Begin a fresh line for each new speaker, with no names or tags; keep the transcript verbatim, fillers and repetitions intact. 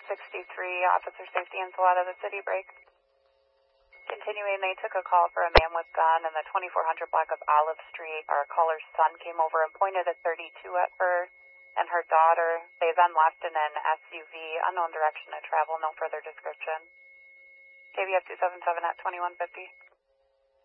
sixty-three, Officer Safety in Salado, the city break. Continuing, they took a call for a man with gun in the twenty-four hundred block of Olive Street. Our caller's son came over and pointed a thirty-two at her and her daughter. They then left in an S U V, unknown direction of travel, no further description. K B F two seven seven at twenty-one fifty.